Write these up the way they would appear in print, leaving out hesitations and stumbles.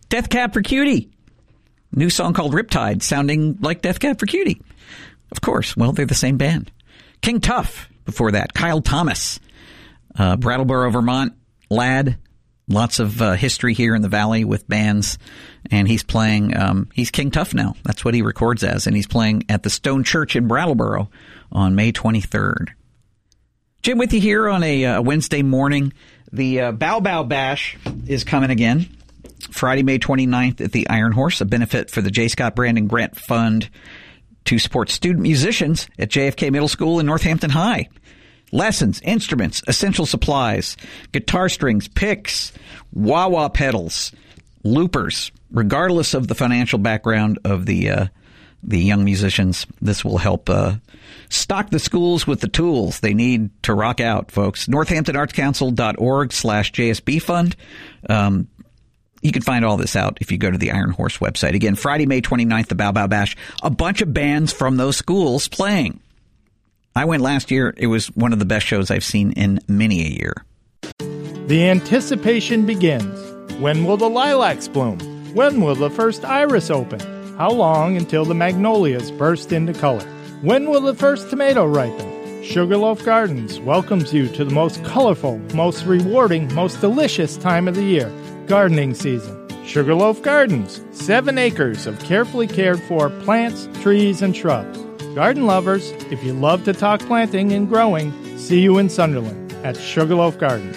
Death Cab for Cutie. New song called Riptide, sounding like Death Cab for Cutie. Of course. Well, they're the same band. King Tuff before that. Kyle Thomas. Brattleboro, Vermont. Lad. Lots of history here in the Valley with bands. And he's playing, he's King Tuff now. That's what he records as. And he's playing at the Stone Church in Brattleboro on May 23rd. Jim with you here on a Wednesday morning. The Bow Bow Bash is coming again. Friday, May 29th at the Iron Horse, a benefit for the J. Scott Brandon Grant Fund to support student musicians at JFK Middle School and Northampton High. Lessons, instruments, essential supplies, guitar strings, picks, wah-wah pedals, loopers. Regardless of the financial background of the young musicians, this will help stock the schools with the tools they need to rock out, folks. NorthamptonArtsCouncil.org/JSB Fund. You can find all this out if you go to the Iron Horse website. Again, Friday, May 29th, the Bow Bow Bash. A bunch of bands from those schools playing. I went last year. It was one of the best shows I've seen in many a year. The anticipation begins. When will the lilacs bloom? When will the first iris open? How long until the magnolias burst into color? When will the first tomato ripen? Sugarloaf Gardens welcomes you to the most colorful, most rewarding, most delicious time of the year. Gardening season. Sugarloaf Gardens, 7 acres of carefully cared for plants, trees, and shrubs. Garden lovers, if you love to talk planting and growing, see you in Sunderland at Sugarloaf Gardens.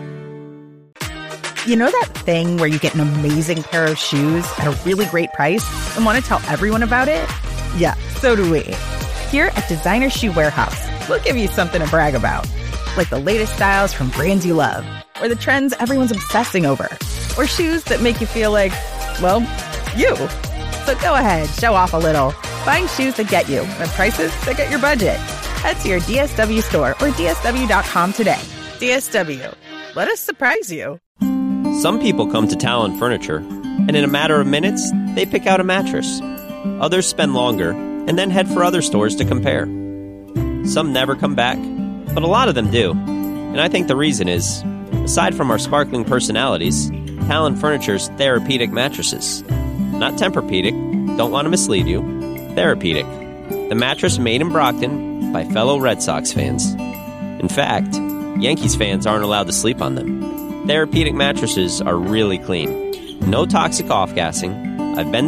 You know that thing where you get an amazing pair of shoes at a really great price and want to tell everyone about it? Yeah, so do we. Here at Designer Shoe Warehouse, we'll give you something to brag about. Like the latest styles from brands you love, or the trends everyone's obsessing over, or shoes that make you feel like, well, you. So go ahead, show off a little. Find shoes that get you at prices that get your budget. Head to your DSW store or DSW.com today. DSW. Let us surprise you. Some people come to Talon Furniture, and in a matter of minutes, they pick out a mattress. Others spend longer, and then head for other stores to compare. Some never come back, but a lot of them do. And I think the reason is, aside from our sparkling personalities, Talon Furniture's therapeutic mattresses. Not Tempur-Pedic, don't want to mislead you. Therapeutic, the mattress made in Brockton by fellow Red Sox fans. In fact, Yankees fans aren't allowed to sleep on them. Therapeutic mattresses are really clean. No toxic off-gassing. I've been